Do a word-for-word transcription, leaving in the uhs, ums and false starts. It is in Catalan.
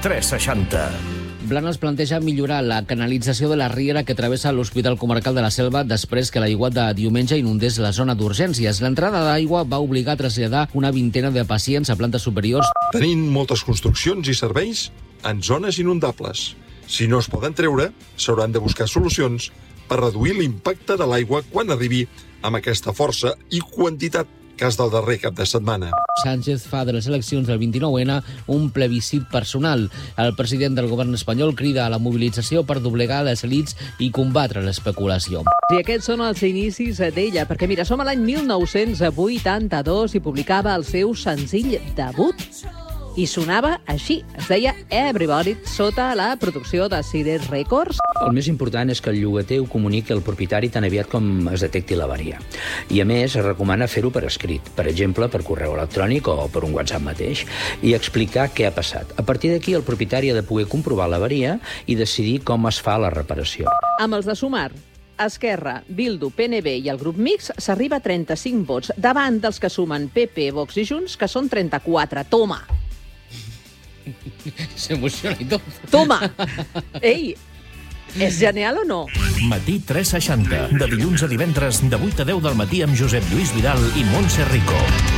tres seixanta. Blanes planteja millorar la canalització de la riera que travessa l'Hospital Comarcal de la Selva després que l'aigua de diumenge inundés la zona d'urgències. L'entrada d'aigua va obligar a traslladar una vintena de pacients a plantes superiors. Tenim moltes construccions i serveis en zones inundables. Si no es poden treure, s'hauran de buscar solucions per reduir l'impacte de l'aigua quan arribi amb aquesta força i quantitat, cas del darrer cap de setmana. Sánchez fa de les eleccions del vint-i-nou ena un plebiscit personal. El president del govern espanyol crida a la mobilització per doblegar les elits i combatre l'especulació. I aquests són els inicis d'ella, perquè mira, som a l'any mil nou-cents vuitanta-dos i publicava el seu senzill debut. I sonava així, es deia Everybody, sota la producció de Cider Records. El més important és que el llogater ho comuniqui al propietari tan aviat com es detecti l'avaria. I a més, es recomana fer-ho per escrit, per exemple, per correu electrònic o per un WhatsApp mateix, i explicar què ha passat. A partir d'aquí, el propietari ha de poder comprovar l'avaria i decidir com es fa la reparació. Amb els de Sumar, Esquerra, Bildu, P N V i el grup Mix s'arriba a trenta-cinc vots davant dels que sumen P P, Vox i Junts, que són trenta-quatre. Toma! S'emociona i tot. Toma! Ei, és genial o no? Matí tres seixanta. De dilluns a divendres, de vuit a deu del matí amb Josep Lluís Vidal i Montse Rico.